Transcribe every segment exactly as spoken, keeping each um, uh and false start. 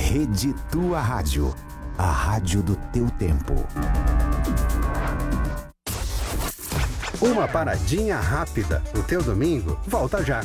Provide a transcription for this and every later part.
Rede Tua Rádio, a rádio do teu tempo. Uma paradinha rápida. O teu domingo volta já.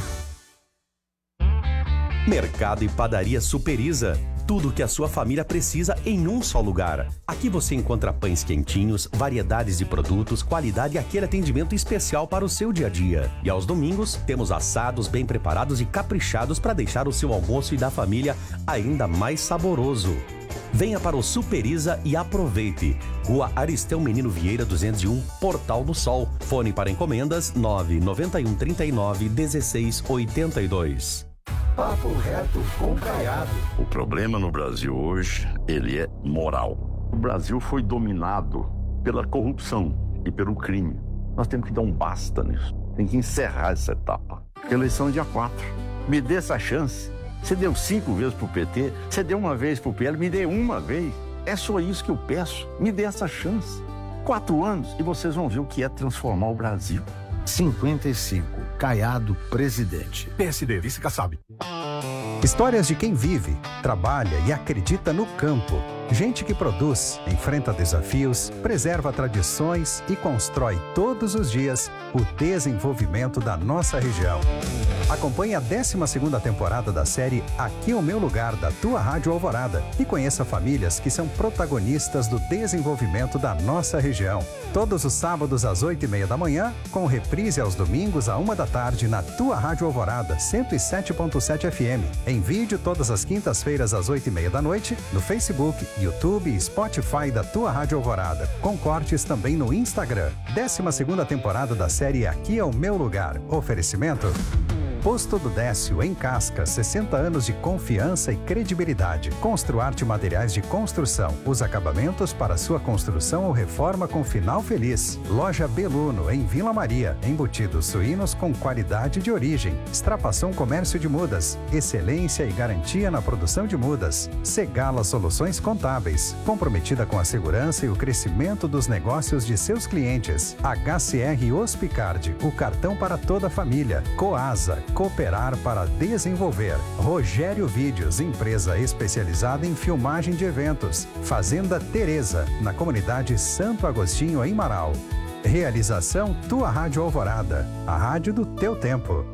Mercado e Padaria Superiza. Tudo o que a sua família precisa em um só lugar. Aqui você encontra pães quentinhos, variedades de produtos, qualidade e aquele atendimento especial para o seu dia a dia. E aos domingos, temos assados bem preparados e caprichados para deixar o seu almoço e da família ainda mais saboroso. Venha para o Superiza e aproveite. Rua Aristeu Menino Vieira duzentos e um, Portal do Sol. Fone para encomendas nove nove um, três nove, um seis oito dois. Papo reto com Caiado. O problema no Brasil hoje, ele é moral. O Brasil foi dominado pela corrupção e pelo crime. Nós temos que dar um basta nisso. Tem que encerrar essa etapa. Eleição dia quatro. Me dê essa chance. Você deu cinco vezes pro P T, você deu uma vez pro P L, me dê uma vez. É só isso que eu peço. Me dê essa chance. Quatro anos e vocês vão ver o que é transformar o Brasil. cinquenta e cinco. Caiado, presidente. P S D, vice Kassab. Histórias de quem vive, trabalha e acredita no campo. Gente que produz, enfrenta desafios, preserva tradições e constrói todos os dias o desenvolvimento da nossa região. Acompanhe a décima segunda temporada da série Aqui é o Meu Lugar, da Tua Rádio Alvorada, e conheça famílias que são protagonistas do desenvolvimento da nossa região. Todos os sábados às oito e meia da manhã, com reprise aos domingos à uma da tarde na Tua Rádio Alvorada, cento e sete ponto sete F M. Em vídeo todas as quintas-feiras às oito e meia da noite, no Facebook, YouTube e Spotify da Tua Rádio Alvorada, com cortes também no Instagram. décima segunda temporada da série Aqui é o Meu Lugar. Oferecimento Posto do Décio, em Casca, sessenta anos de confiança e credibilidade. Construarte Materiais de Construção, os acabamentos para sua construção ou reforma com final feliz. Loja Beluno, em Vila Maria, embutidos suínos com qualidade de origem. Extrapação Comércio de Mudas, excelência e garantia na produção de mudas. Segala Soluções Contábeis, comprometida com a segurança e o crescimento dos negócios de seus clientes. H C R Hospicard, o cartão para toda a família. Coasa, cooperar para desenvolver. Rogério Vídeos, empresa especializada em filmagem de eventos. Fazenda Teresa, na comunidade Santo Agostinho, em Marau. Realização Tua Rádio Alvorada, a rádio do teu tempo.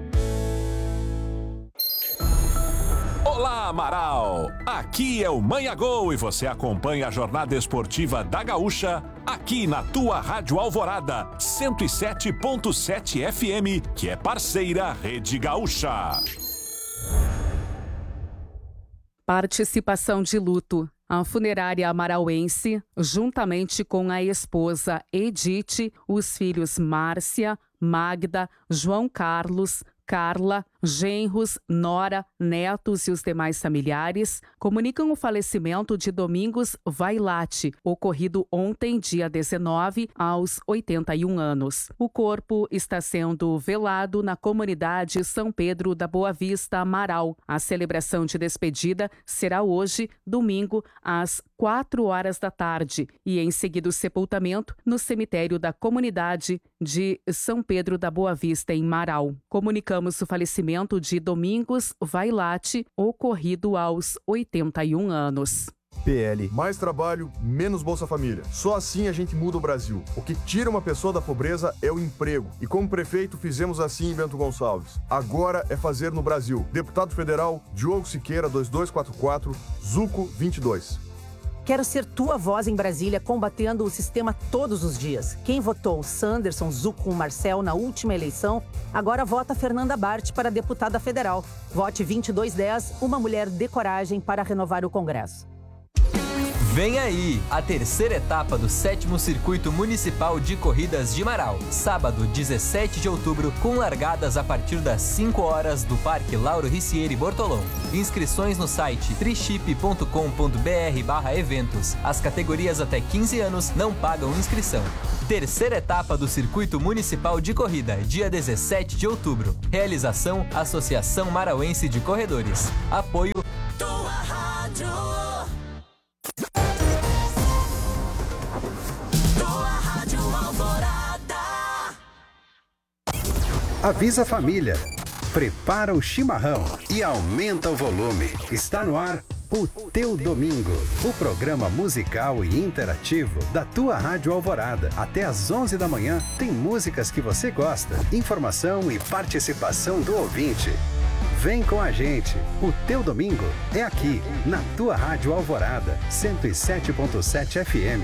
Olá, Amaral! Aqui é o Manha Gol e você acompanha a jornada esportiva da Gaúcha aqui na Tua Rádio Alvorada, cento e sete ponto sete F M, que é parceira Rede Gaúcha. Participação de luto. A funerária amarauense, juntamente com a esposa Edith, os filhos Márcia, Magda, João Carlos, Carla, genros, nora, netos e os demais familiares comunicam o falecimento de Domingos Vailate, ocorrido ontem, dia dezenove, aos oitenta e um anos. O corpo está sendo velado na comunidade São Pedro da Boa Vista, Amaral. A celebração de despedida será hoje, domingo, às quatro horas da tarde, e em seguida o sepultamento no cemitério da comunidade de São Pedro da Boa Vista, em Marau. Comunicamos o falecimento de Domingos Vailate, ocorrido aos oitenta e um anos. P L. Mais trabalho, menos Bolsa Família. Só assim a gente muda o Brasil. O que tira uma pessoa da pobreza é o emprego. E como prefeito fizemos assim em Bento Gonçalves. Agora é fazer no Brasil. Deputado Federal, Diogo Siqueira, dois dois quatro quatro, Zuco vinte e dois. Quero ser tua voz em Brasília, combatendo o sistema todos os dias. Quem votou Sanderson, Zuco, Marcel na última eleição, agora vota Fernanda Bart para deputada federal. Vote vinte e dois dez, uma mulher de coragem para renovar o Congresso. Vem aí, a terceira etapa do sétimo Circuito Municipal de Corridas de Marau. Sábado, dezessete de outubro, com largadas a partir das cinco horas do Parque Lauro Ricieri Bortolom. Inscrições no site triship ponto com ponto br barra eventos. As categorias até quinze anos não pagam inscrição. Terceira etapa do Circuito Municipal de Corrida, dia dezessete de outubro. Realização, Associação Marauense de Corredores. Apoio Tua Rádio. Avisa a família. Prepara o chimarrão e aumenta o volume. Está no ar O Teu Domingo, o programa musical e interativo da tua Rádio Alvorada. Até às onze da manhã tem músicas que você gosta, informação e participação do ouvinte. Vem com a gente. O Teu Domingo é aqui, na tua Rádio Alvorada, cento e sete ponto sete F M.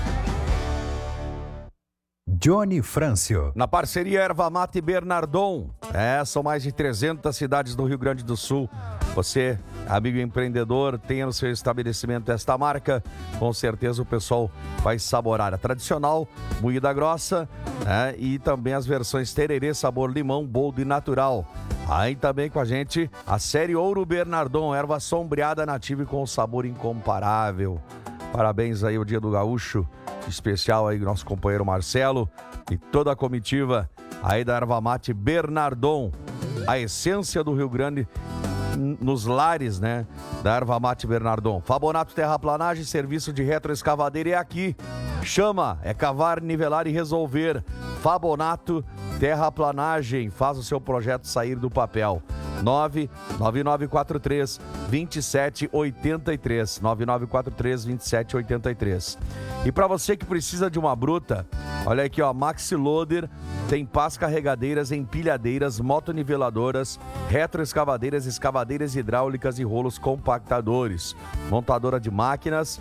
Johnny Frâncio. Na parceria Erva Mate Bernardon. É, são mais de trezentas cidades do Rio Grande do Sul. Você, amigo empreendedor, tenha no seu estabelecimento esta marca. Com certeza o pessoal vai saborar a tradicional, moída grossa, né? E também as versões tererê, sabor limão, boldo e natural. Aí também com a gente a série Ouro Bernardon, erva sombreada nativa e com sabor incomparável. Parabéns aí ao Dia do Gaúcho, especial aí nosso companheiro Marcelo e toda a comitiva aí da Erva Mate Bernardon, a essência do Rio Grande nos lares, né, da Erva Mate Bernardon. Fabonato Terraplanagem, serviço de retroescavadeira é aqui. Chama, é cavar, nivelar e resolver. Fabonato Terraplanagem, faz o seu projeto sair do papel. nove nove nove quatro três, dois sete oito três, nove nove quatro três, dois sete oito três. E para você que precisa de uma bruta, olha aqui, ó, Maxi Loader tem pás carregadeiras, empilhadeiras, motoniveladoras, retroescavadeiras, escavadeiras hidráulicas e rolos compactadores. Montadora de máquinas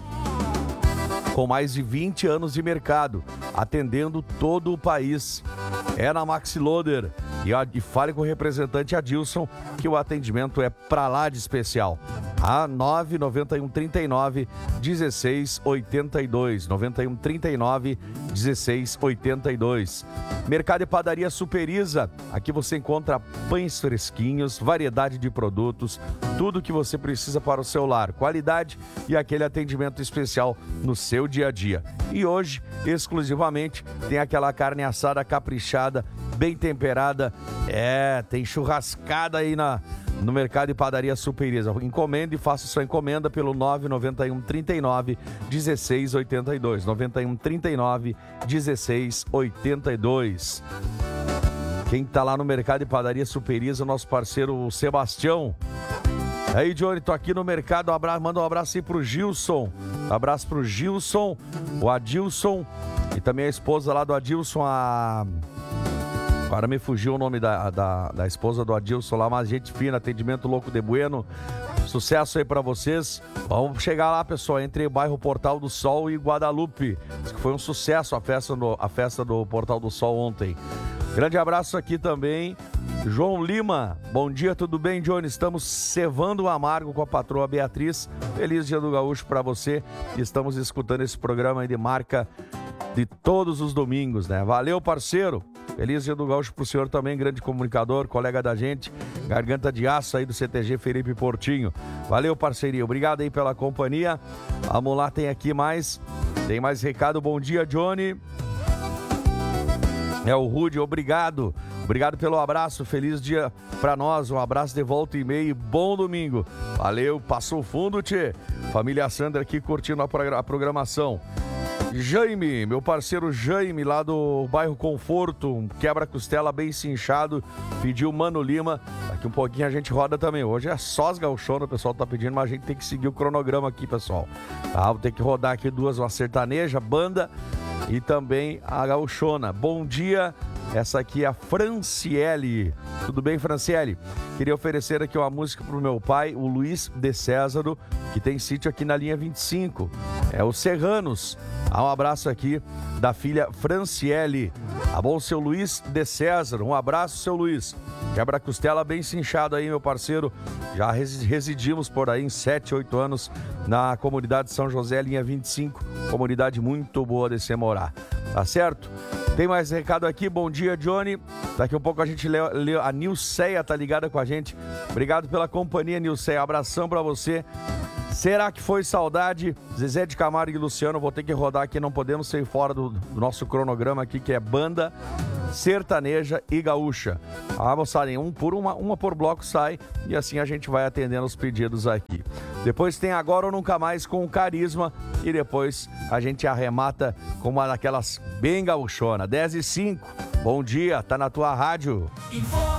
com mais de vinte anos de mercado, atendendo todo o país. É na Maxi Loader. E, a, e fale com o representante Adilson, que o atendimento é pra lá de especial. A nove nove um três nove, um seis oito dois, nove um três nove, um seis oito dois. Mercado e Padaria Superiza. Aqui você encontra pães fresquinhos, variedade de produtos, tudo que você precisa para o seu lar. Qualidade e aquele atendimento especial no seu dia a dia. E hoje, exclusivamente, tem aquela carne assada caprichada, bem temperada. É, tem churrascada aí na, no Mercado e Padaria Superiza. Encomenda e faça sua encomenda pelo nove nove um três nove, um seis oito dois, nove um três nove, um seis oito dois. Quem tá lá no Mercado e Padaria Superiza, o nosso parceiro Sebastião. Aí, Johnny, tô aqui no mercado, um abraço, manda um abraço aí pro Gilson. Um abraço pro Gilson, o Adilson e também a esposa lá do Adilson, a... Agora me fugiu o nome da, da, da esposa do Adilson lá, mas gente fina, atendimento louco de bueno. Sucesso aí pra vocês. Vamos chegar lá, pessoal, entre o bairro Portal do Sol e Guadalupe. Foi um sucesso a festa, no, a festa do Portal do Sol ontem. Grande abraço aqui também. João Lima, bom dia, tudo bem, Johnny? Estamos cevando o amargo com a patroa Beatriz. Feliz Dia do Gaúcho pra você. Estamos escutando esse programa aí de marca de todos os domingos, né? Valeu, parceiro. Feliz Dia do Gaúcho pro senhor também, grande comunicador, colega da gente, garganta de aço aí do C T G Felipe Portinho. Valeu, parceria. Obrigado aí pela companhia. Vamos lá, tem aqui mais. Tem mais recado. Bom dia, Johnny. É o Rude, obrigado. Obrigado pelo abraço. Feliz dia pra nós. Um abraço de volta e meio. Bom domingo. Valeu, passou fundo, tchê. Família Sandra aqui curtindo a programação. Jaime, meu parceiro Jaime, lá do bairro Conforto, um quebra-costela bem cinchado, pediu Mano Lima. Daqui um pouquinho a gente roda também. Hoje é só as gauchonas, o pessoal tá pedindo, mas a gente tem que seguir o cronograma aqui, pessoal. Tá? Vou ter que rodar aqui duas, uma sertaneja, banda e também a gauchona. Bom dia, essa aqui é a Franciele. Tudo bem, Franciele? Queria oferecer aqui uma música pro meu pai, o Luiz de Césaro, que tem sítio aqui na linha vinte e cinco. É o Serranos. Um abraço aqui da filha Franciele. Tá bom, seu Luiz de César? Um abraço, seu Luiz. Quebra-costela bem cinchado aí, meu parceiro. Já residimos por aí em sete, oito anos na comunidade São José, linha vinte e cinco. Comunidade muito boa de se morar. Tá certo? Tem mais recado aqui. Bom dia, Johnny. Daqui a pouco a gente lê, lê a Nilceia tá ligada com a gente. Obrigado pela companhia, Nilceia. Abração pra você. Será que foi saudade? Zezé de Camargo e Luciano, vou ter que rodar aqui, não podemos sair fora do, do nosso cronograma aqui, que é banda, sertaneja e gaúcha. Ah, moçada, um por uma, uma por bloco sai e assim a gente vai atendendo os pedidos aqui. Depois tem Agora ou Nunca Mais com o Carisma e depois a gente arremata com uma daquelas bem gaúchona. dez e cinco, bom dia, tá na tua rádio. Informa.